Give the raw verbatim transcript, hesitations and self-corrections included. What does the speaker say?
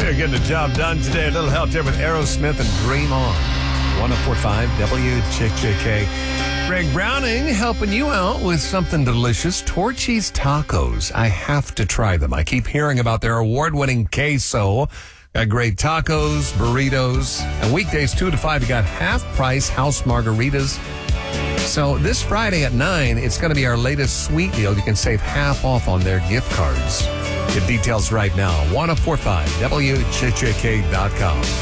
They're getting the job done today. A little help there with Aerosmith and Dream On. one oh four point five W J J K. Greg Browning helping you out with something delicious. Torchy's Tacos. I have to try them. I keep hearing about their award-winning queso. Got great tacos, burritos, and weekdays two to five, you got half-price house margaritas. So this Friday at nine, it's going to be our latest sweet deal. You can save half off on their gift cards. Get details right now. one oh four point five W J J K dot com.